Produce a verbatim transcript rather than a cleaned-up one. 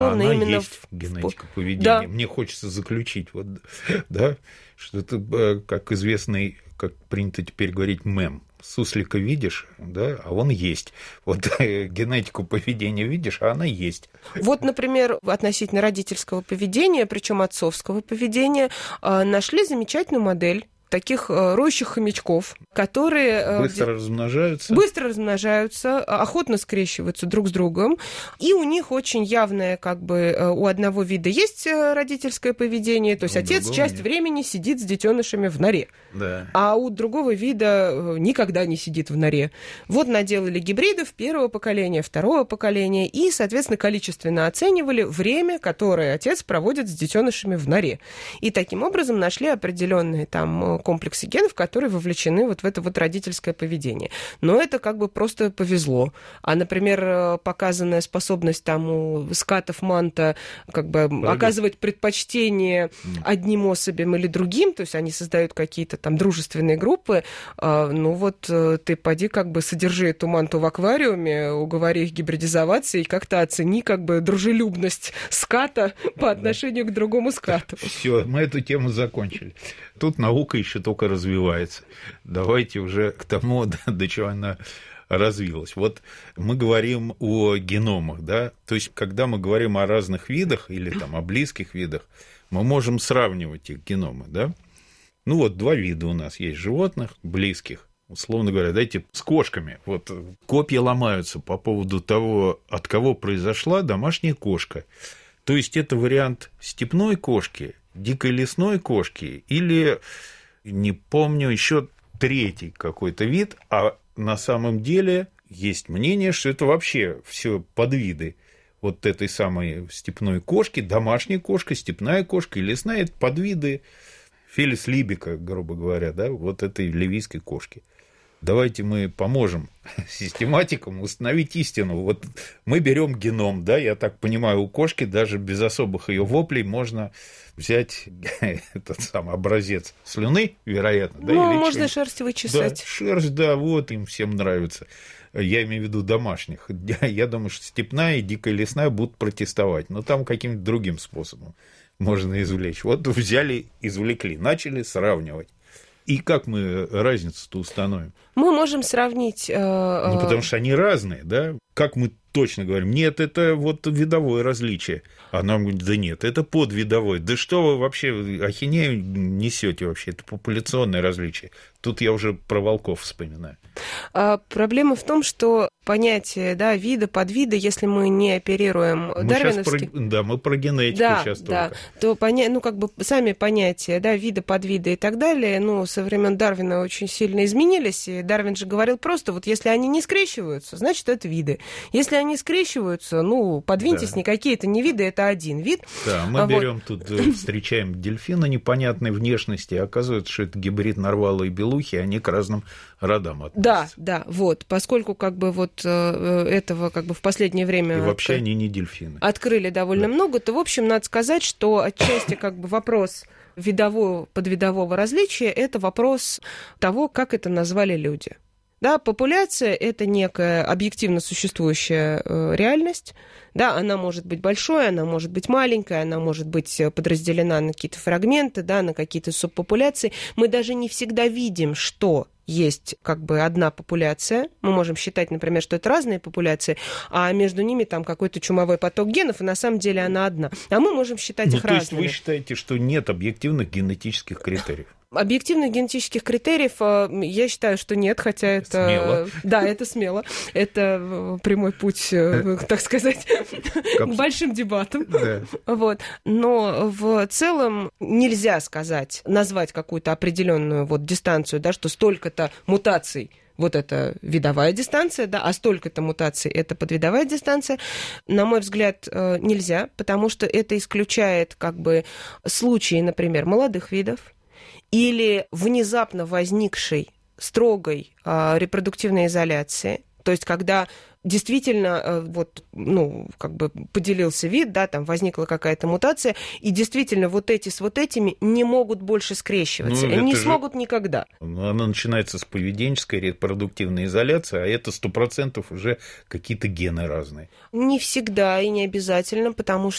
Она именно есть в... генетика поведения. Да. Мне хочется заключить, вот, да, что это, как известный, как принято теперь говорить, мем. Суслика видишь, да, а он есть. Вот генетику поведения видишь, а она есть. Вот, например, относительно родительского поведения, причем отцовского поведения, нашли замечательную модель таких роющих хомячков, которые... Быстро размножаются. Быстро размножаются, охотно скрещиваются друг с другом, и у них очень явное, как бы, у одного вида есть родительское поведение, то есть у отец часть нет. времени сидит с детенышами в норе, да. а у другого вида никогда не сидит в норе. Вот наделали гибридов первого поколения, второго поколения, и, соответственно, количественно оценивали время, которое отец проводит с детенышами в норе. И таким образом нашли определенные там комплексы генов, которые вовлечены вот в это вот родительское поведение. Но это как бы просто повезло. А, например, показанная способность там у скатов манта как бы Правильно. оказывать предпочтение одним особям или другим, то есть они создают какие-то там дружественные группы, ну вот ты поди как бы содержи эту манту в аквариуме, уговори их гибридизоваться и как-то оцени как бы дружелюбность ската по отношению да. к другому скату. Все, мы эту тему закончили. Тут наука еще только развивается. Давайте уже к тому, до чего она развилась. Вот мы говорим о геномах, да, то есть когда мы говорим о разных видах или там о близких видах, мы можем сравнивать их геномы, да. Ну вот два вида у нас есть животных близких, условно говоря, дайте с кошками. Вот копья ломаются по поводу того, от кого произошла домашняя кошка. То есть это вариант степной кошки, дикой лесной кошки или, не помню, еще третий какой-то вид, а на самом деле есть мнение, что это вообще все подвиды вот этой самой степной кошки, домашняя кошка, степная кошка и лесная – это подвиды Фелис либика, грубо говоря, да, вот этой ливийской кошки. Давайте мы поможем систематикам установить истину. Вот мы берем геном, да, я так понимаю, у кошки даже без особых ее воплей можно взять этот самый образец слюны, вероятно. Ну, да, или можно шерсть вычесать. Да, шерсть, да, вот им всем нравится. Я имею в виду домашних. Я думаю, что степная и дикая лесная будут протестовать, но там каким-то другим способом можно извлечь. Вот взяли, извлекли, начали сравнивать. И как мы разницу-то установим? Мы можем сравнить... Э, ну, потому что они разные, да? Как мы точно говорим? Нет, это вот видовое различие. А нам говорят, да нет, это подвидовое. Да что вы вообще ахинею несете вообще? Это популяционное различие. Тут я уже про волков вспоминаю. А проблема в том, что понятие, да, вида, подвида, если мы не оперируем мы дарвиновски... Про, да, мы про генетику да, сейчас да, только. То поня... ну, как бы сами понятия, да, вида, подвида и так далее, ну, со времен Дарвина очень сильно изменились, и Дарвин же говорил просто, вот если они не скрещиваются, значит, это виды. Если они скрещиваются, ну, подвиньтесь, да. никакие это не виды, это один вид. Да, мы а берем вот... тут, встречаем дельфина непонятной внешности, а оказывается, что это гибрид нарвала и белухи, они к разным родам относятся. Да, да, вот, поскольку как бы вот этого как бы в последнее время... И вообще от... они не дельфины. Открыли довольно да. много, то, в общем, надо сказать, что отчасти как бы вопрос видового, подвидового различия – это вопрос того, как это назвали люди. Да, популяция – это некая объективно существующая э, реальность. Да, она может быть большой, она может быть маленькая, она может быть подразделена на какие-то фрагменты, да, на какие-то субпопуляции. Мы даже не всегда видим, что есть как бы одна популяция. Мы можем считать, например, что это разные популяции, а между ними там какой-то чумовой поток генов, и на самом деле она одна. А мы можем считать ну, их то разными. То есть вы считаете, что нет объективных генетических критериев? Объективных генетических критериев я считаю, что нет, хотя это... Смело. Да, это смело. Это прямой путь, так сказать, к большим дебатам. Да. Вот. Но в целом нельзя сказать, назвать какую-то определенную вот дистанцию, да, что столько-то мутаций вот это видовая дистанция, да, а столько-то мутаций – это подвидовая дистанция. На мой взгляд, нельзя, потому что это исключает как бы случаи, например, молодых видов, или внезапно возникшей строгой а, репродуктивной изоляции, то есть когда действительно, вот, ну, как бы поделился вид, да, там возникла какая-то мутация, и действительно вот эти с вот этими не могут больше скрещиваться, ну, не же... смогут никогда. Она начинается с поведенческой репродуктивной изоляции, а это сто процентов уже какие-то гены разные. Не всегда и не обязательно, потому что